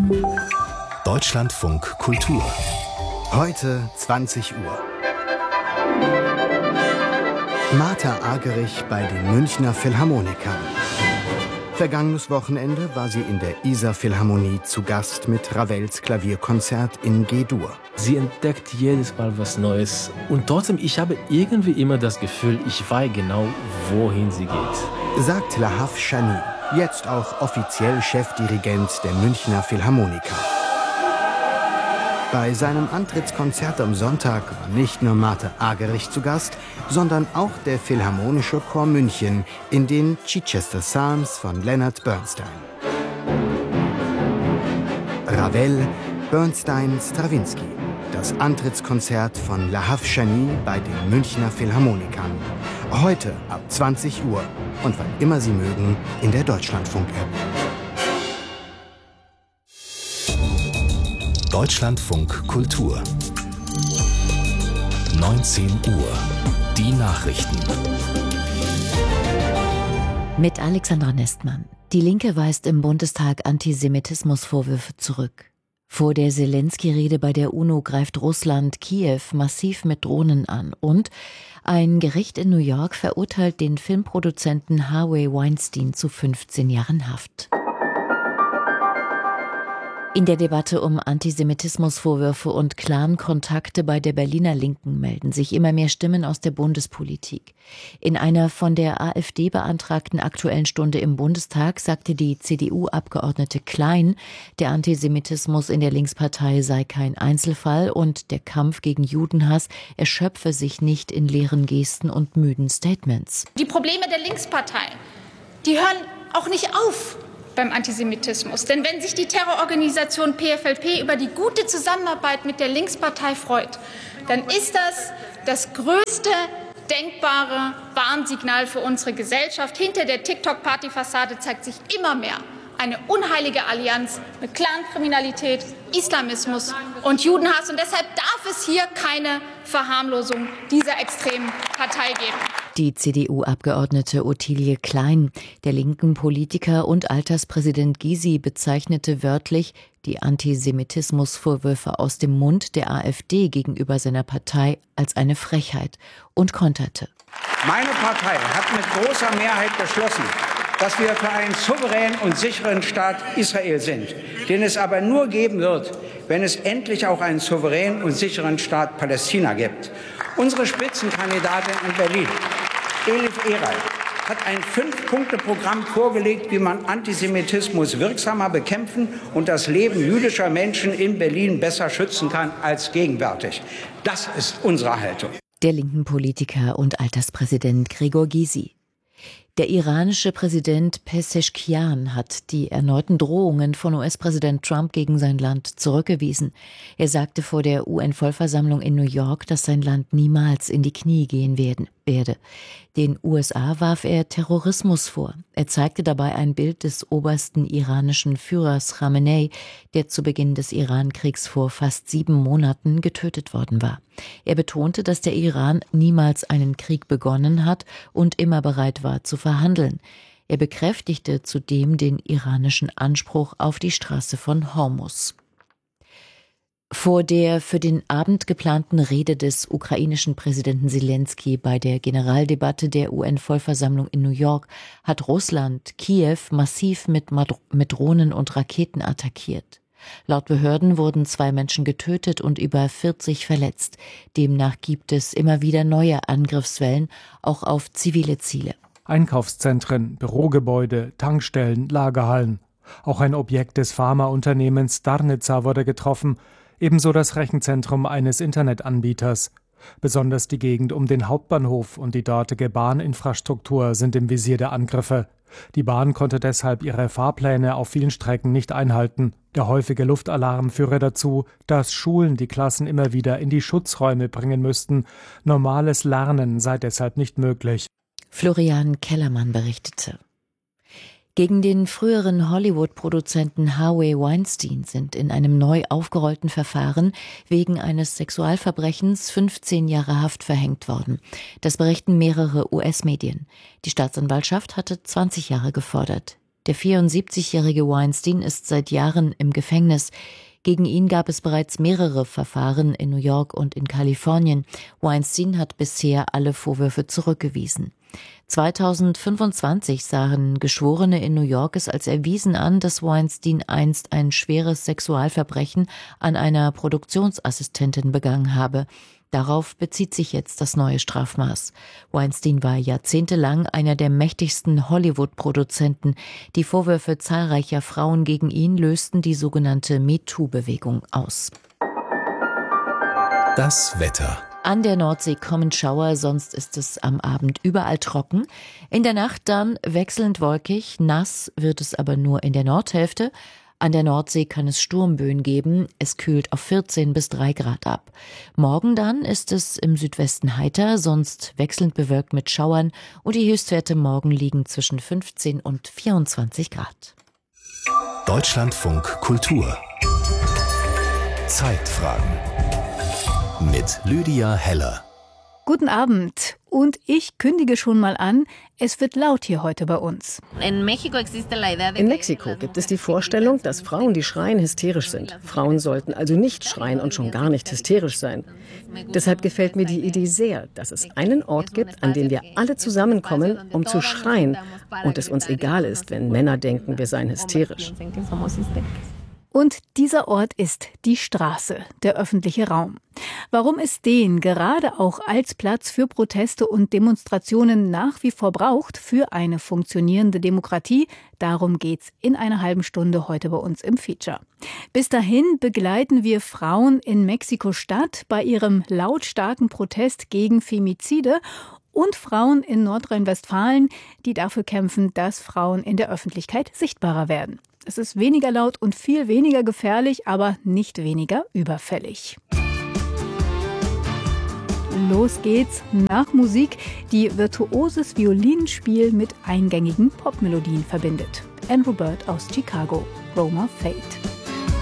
Deutschlandfunk Kultur. Heute 20 Uhr. Martha Argerich bei den Münchner Philharmonikern. Vergangenes Wochenende war sie in der Isar Philharmonie zu Gast mit Ravels Klavierkonzert in G-Dur. Sie entdeckt jedes Mal was Neues. Und trotzdem, ich habe irgendwie immer das Gefühl, ich weiß genau, wohin sie geht. Sagt Lahav Shani, jetzt auch offiziell Chefdirigent der Münchner Philharmoniker. Bei seinem Antrittskonzert am Sonntag war nicht nur Martha Argerich zu Gast, sondern auch der Philharmonische Chor München in den Chichester Psalms von Leonard Bernstein. Ravel, Bernstein, Strawinsky. Das Antrittskonzert von Lahav Shani bei den Münchner Philharmonikern. Heute ab 20 Uhr und wann immer Sie mögen in der Deutschlandfunk-App. Deutschlandfunk Kultur. 19 Uhr. Die Nachrichten. Mit Alexandra Nestmann. Die Linke weist im Bundestag Antisemitismusvorwürfe zurück. Vor der Zelensky-Rede bei der UNO greift Russland Kiew massiv mit Drohnen an. Und ein Gericht in New York verurteilt den Filmproduzenten Harvey Weinstein zu 15 Jahren Haft. In der Debatte um Antisemitismusvorwürfe und Clan-Kontakte bei der Berliner Linken melden sich immer mehr Stimmen aus der Bundespolitik. In einer von der AfD beantragten Aktuellen Stunde im Bundestag sagte die CDU-Abgeordnete Klein, der Antisemitismus in der Linkspartei sei kein Einzelfall und der Kampf gegen Judenhass erschöpfe sich nicht in leeren Gesten und müden Statements. Die Probleme der Linkspartei, die hören auch nicht auf beim Antisemitismus. Denn wenn sich die Terrororganisation PFLP über die gute Zusammenarbeit mit der Linkspartei freut, dann ist das größte denkbare Warnsignal für unsere Gesellschaft. Hinter der TikTok-Party-Fassade zeigt sich immer mehr eine unheilige Allianz mit Clankriminalität, Islamismus und Judenhass. Und deshalb darf es hier keine Verharmlosung dieser extremen Partei geben. Die CDU-Abgeordnete Ottilie Klein, der linken Politiker und Alterspräsident Gysi bezeichnete wörtlich die Antisemitismusvorwürfe aus dem Mund der AfD gegenüber seiner Partei als eine Frechheit und konterte. Meine Partei hat mit großer Mehrheit beschlossen, dass wir für einen souveränen und sicheren Staat Israel sind, den es aber nur geben wird, wenn es endlich auch einen souveränen und sicheren Staat Palästina gibt. Unsere Spitzenkandidatin in Berlin, Elif Eray, hat ein 5-Punkte-Programm vorgelegt, wie man Antisemitismus wirksamer bekämpfen und das Leben jüdischer Menschen in Berlin besser schützen kann als gegenwärtig. Das ist unsere Haltung. Der linken Politiker und Alterspräsident Gregor Gysi. Der iranische Präsident Pezeshkian hat die erneuten Drohungen von US-Präsident Trump gegen sein Land zurückgewiesen. Er sagte vor der UN-Vollversammlung in New York, dass sein Land niemals in die Knie gehen werde. Den USA warf er Terrorismus vor. Er zeigte dabei ein Bild des obersten iranischen Führers Khamenei, der zu Beginn des Iran-Kriegs vor fast 7 Monaten getötet worden war. Er betonte, dass der Iran niemals einen Krieg begonnen hat und immer bereit war zu verhandeln. Er bekräftigte zudem den iranischen Anspruch auf die Straße von Hormuz. Vor der für den Abend geplanten Rede des ukrainischen Präsidenten Zelensky bei der Generaldebatte der UN-Vollversammlung in New York hat Russland Kiew massiv mit Drohnen und Raketen attackiert. Laut Behörden wurden 2 Menschen getötet und über 40 verletzt. Demnach gibt es immer wieder neue Angriffswellen, auch auf zivile Ziele. Einkaufszentren, Bürogebäude, Tankstellen, Lagerhallen. Auch ein Objekt des Pharmaunternehmens Darnica wurde getroffen, ebenso das Rechenzentrum eines Internetanbieters. Besonders die Gegend um den Hauptbahnhof und die dortige Bahninfrastruktur sind im Visier der Angriffe. Die Bahn konnte deshalb ihre Fahrpläne auf vielen Strecken nicht einhalten. Der häufige Luftalarm führe dazu, dass Schulen die Klassen immer wieder in die Schutzräume bringen müssten. Normales Lernen sei deshalb nicht möglich. Florian Kellermann berichtete. Gegen den früheren Hollywood-Produzenten Harvey Weinstein sind in einem neu aufgerollten Verfahren wegen eines Sexualverbrechens 15 Jahre Haft verhängt worden. Das berichten mehrere US-Medien. Die Staatsanwaltschaft hatte 20 Jahre gefordert. Der 74-jährige Weinstein ist seit Jahren im Gefängnis. Gegen ihn gab es bereits mehrere Verfahren in New York und in Kalifornien. Weinstein hat bisher alle Vorwürfe zurückgewiesen. 2025 sahen Geschworene in New York es als erwiesen an, dass Weinstein einst ein schweres Sexualverbrechen an einer Produktionsassistentin begangen habe. Darauf bezieht sich jetzt das neue Strafmaß. Weinstein war jahrzehntelang einer der mächtigsten Hollywood-Produzenten. Die Vorwürfe zahlreicher Frauen gegen ihn lösten die sogenannte MeToo-Bewegung aus. Das Wetter. An der Nordsee kommen Schauer, sonst ist es am Abend überall trocken. In der Nacht dann wechselnd wolkig, nass wird es aber nur in der Nordhälfte. An der Nordsee kann es Sturmböen geben, es kühlt auf 14 bis 3 Grad ab. Morgen dann ist es im Südwesten heiter, sonst wechselnd bewölkt mit Schauern und die Höchstwerte morgen liegen zwischen 15 und 24 Grad. Deutschlandfunk Kultur. Zeitfragen. Mit Lydia Heller. Guten Abend. Und ich kündige schon mal an, es wird laut hier heute bei uns. In Mexiko gibt es die Vorstellung, dass Frauen, die schreien, hysterisch sind. Frauen sollten also nicht schreien und schon gar nicht hysterisch sein. Deshalb gefällt mir die Idee sehr, dass es einen Ort gibt, an dem wir alle zusammenkommen, um zu schreien und es uns egal ist, wenn Männer denken, wir seien hysterisch. Und dieser Ort ist die Straße, der öffentliche Raum. Warum es den gerade auch als Platz für Proteste und Demonstrationen nach wie vor braucht für eine funktionierende Demokratie, darum geht's in einer halben Stunde heute bei uns im Feature. Bis dahin begleiten wir Frauen in Mexiko-Stadt bei ihrem lautstarken Protest gegen Femizide und Frauen in Nordrhein-Westfalen, die dafür kämpfen, dass Frauen in der Öffentlichkeit sichtbarer werden. Es ist weniger laut und viel weniger gefährlich, aber nicht weniger überfällig. Los geht's nach Musik, die virtuoses Violinspiel mit eingängigen Popmelodien verbindet. Andrew Bird aus Chicago, Roma Fate.